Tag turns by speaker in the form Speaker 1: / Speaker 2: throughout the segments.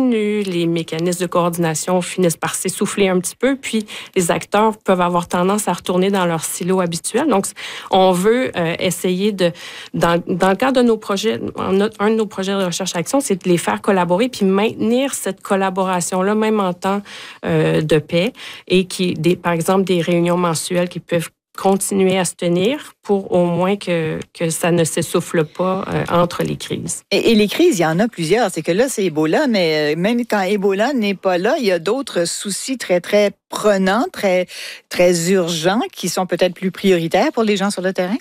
Speaker 1: continue, les mécanismes de coordination finissent par s'essouffler un petit peu, puis les acteurs peuvent avoir tendance à retourner dans leur silo habituel. Donc, on veut essayer dans le cadre de nos projets, un de nos projets de recherche-action, c'est de les faire collaborer puis maintenir cette collaboration-là, même en temps de paix, et par exemple, des réunions mensuelles qui peuvent continuer à se tenir pour au moins que ça ne s'essouffle pas entre les crises.
Speaker 2: Et les crises, il y en a plusieurs. C'est que là, c'est Ebola, mais même quand Ebola n'est pas là, il y a d'autres soucis très, très prenants, très, très urgents, qui sont peut-être plus prioritaires pour les gens sur le terrain?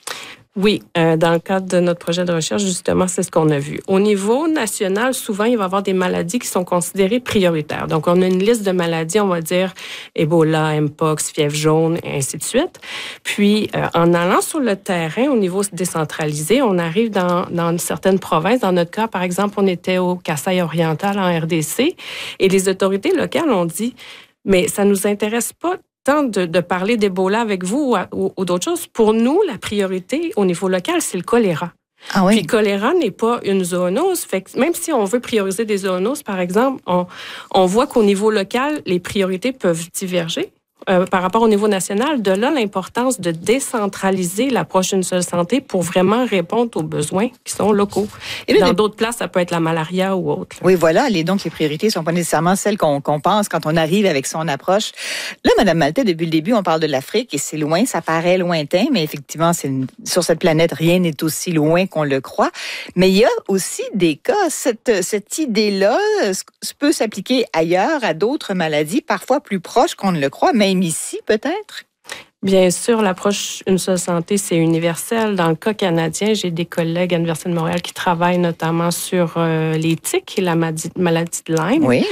Speaker 1: Oui, dans le cadre de notre projet de recherche, justement, c'est ce qu'on a vu. Au niveau national, souvent, il va y avoir des maladies qui sont considérées prioritaires. Donc, on a une liste de maladies, on va dire Ebola, Mpox, fièvre jaune, et ainsi de suite. Puis, en allant sur le terrain, au niveau décentralisé, on arrive dans certaines provinces. Dans notre cas, par exemple, on était au Kasaï oriental en RDC, et les autorités locales ont dit, mais ça nous intéresse pas tant de parler d'Ebola avec vous ou d'autres choses. Pour nous, la priorité au niveau local, c'est le choléra.
Speaker 2: Ah oui?
Speaker 1: Puis le choléra n'est pas une zoonose. Fait que même si on veut prioriser des zoonoses, par exemple, on voit qu'au niveau local, les priorités peuvent diverger. Par rapport au niveau national, de là l'importance de décentraliser l'approche d'une seule santé pour vraiment répondre aux besoins qui sont locaux. Et dans d'autres places, ça peut être la malaria ou autre.
Speaker 2: Oui, voilà. Donc, les priorités ne sont pas nécessairement celles qu'on pense quand on arrive avec son approche. Là, Mme Maltais, depuis le début, on parle de l'Afrique et c'est loin, ça paraît lointain, mais effectivement, sur cette planète, rien n'est aussi loin qu'on le croit. Mais il y a aussi des cas, cette idée-là peut s'appliquer ailleurs à d'autres maladies, parfois plus proches qu'on ne le croit, même ici, peut-être?
Speaker 1: Bien sûr, l'approche Une seule santé, c'est universel. Dans le cas canadien, j'ai des collègues à l'Université de Montréal qui travaillent notamment sur les tiques et la maladie de Lyme.
Speaker 2: Oui.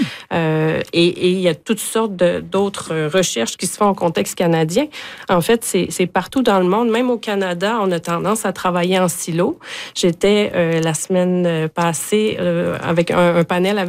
Speaker 1: Et il y a toutes sortes d'autres recherches qui se font en contexte canadien. En fait, c'est partout dans le monde. Même au Canada, on a tendance à travailler en silo. J'étais la semaine passée avec un panel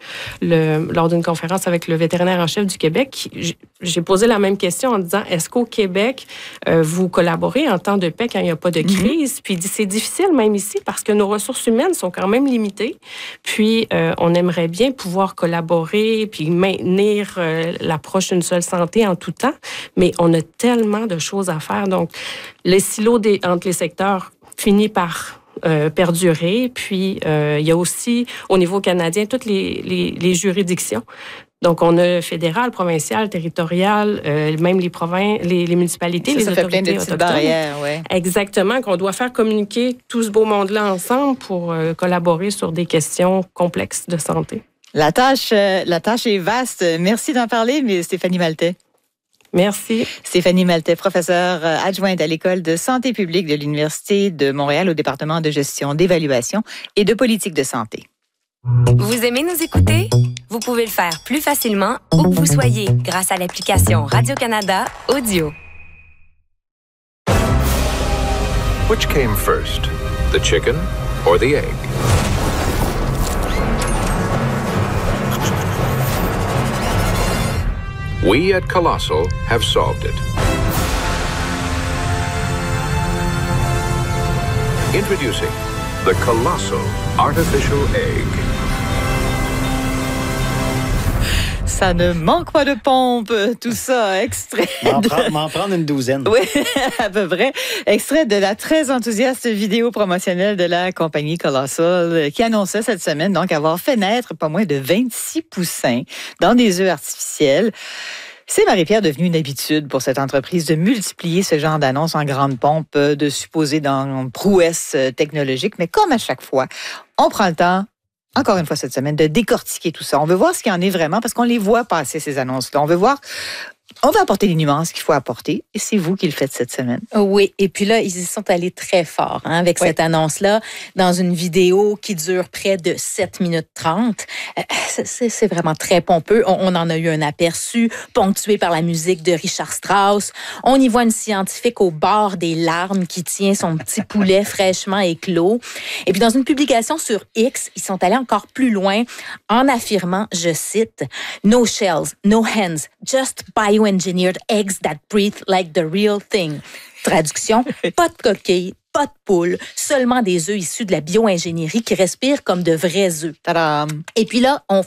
Speaker 1: lors d'une conférence avec le vétérinaire en chef du Québec. J'ai posé la même question en disant, est-ce qu'au Québec, vous collaborez en temps de paix quand il n'y a pas de crise? Puis il dit, c'est difficile même ici parce que nos ressources humaines sont quand même limitées. Puis on aimerait bien pouvoir collaborer puis maintenir l'approche d'une seule santé en tout temps, mais on a tellement de choses à faire. Donc, les silos entre les secteurs finissent par perdurer. Puis, il y a aussi, au niveau canadien, toutes les juridictions. Donc, on a fédéral, provincial, territorial, même les municipalités, les autorités autochtones. Ça fait plein de petites
Speaker 2: barrières, oui.
Speaker 1: Exactement, qu'on doit faire communiquer tout ce beau monde-là ensemble pour collaborer sur des questions complexes de santé.
Speaker 2: La tâche est vaste. Merci d'en parler, mais Stéphanie Maltais.
Speaker 1: Merci.
Speaker 2: Stéphanie Maltais, professeure adjointe à l'École de santé publique de l'Université de Montréal au département de gestion, d'évaluation et de politique de santé.
Speaker 3: Vous aimez nous écouter? Vous pouvez le faire plus facilement où que vous soyez grâce à l'application Radio-Canada Audio.
Speaker 4: Which came first, the chicken or the egg? We at Colossal have solved it. Introducing the Colossal Artificial Egg.
Speaker 2: Ça ne manque pas de pompe, tout ça, extrait.
Speaker 5: M'en prendre une douzaine.
Speaker 2: Oui, à peu près. Extrait de la très enthousiaste vidéo promotionnelle de la compagnie Colossal qui annonçait cette semaine donc avoir fait naître pas moins de 26 poussins dans des œufs artificiels. C'est, Marie-Pierre, devenu une habitude pour cette entreprise de multiplier ce genre d'annonces en grande pompe, de supposer dans prouesse technologique. Mais comme à chaque fois, on prend le temps, encore une fois cette semaine, de décortiquer tout ça. On veut voir ce qu'il y en est vraiment parce qu'on les voit passer, ces annonces-là. On va apporter les nuances qu'il faut apporter et c'est vous qui le faites cette semaine.
Speaker 6: Oui, et puis là, ils y sont allés très fort avec cette annonce-là dans une vidéo qui dure près de 7 minutes 30. C'est vraiment très pompeux. On en a eu un aperçu ponctué par la musique de Richard Strauss. On y voit une scientifique au bord des larmes qui tient son petit poulet fraîchement éclos. Et puis dans une publication sur X, ils sont allés encore plus loin en affirmant, je cite, « No shells, no hands, just bioengineered eggs that breathe like the real thing ». Traduction, pas de coquilles, pas de poules, seulement des œufs issus de la bio-ingénierie qui respirent comme de vrais œufs.
Speaker 2: Tadam!
Speaker 6: Et puis là, on